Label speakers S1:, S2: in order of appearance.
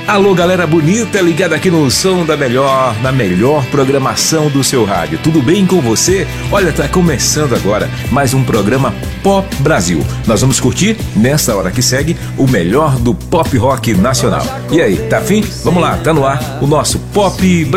S1: Alô, galera bonita, ligada aqui no som da melhor, na melhor programação do seu rádio. Tudo bem com você? Olha, tá começando agora mais um programa Pop Brasil. Nós vamos curtir, nessa hora que segue, o melhor do pop rock nacional. E aí, tá afim? Vamos lá, tá no ar o nosso Pop Brasil.